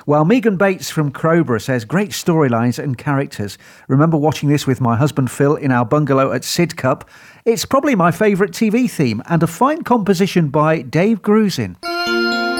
While Megan Bates from Crowborough says, great storylines and characters. Remember watching this with my husband Phil in our bungalow at Sidcup. It's probably my favourite TV theme and a fine composition by Dave Grusin.